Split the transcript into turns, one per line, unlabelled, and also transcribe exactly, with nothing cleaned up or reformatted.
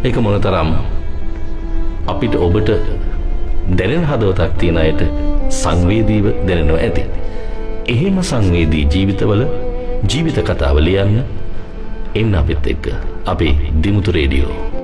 ඒක මොනතරම් අපිට ඔබට දැනෙන හදවතක් තියෙන අයට සංවේදීව දැනෙනවා ඇති. එහෙම සංවේදී ජීවිතවල ජීවිත කතාව ලියන්න එන්න අපිත් එක්ක අපේ දිමුතු රේඩියෝ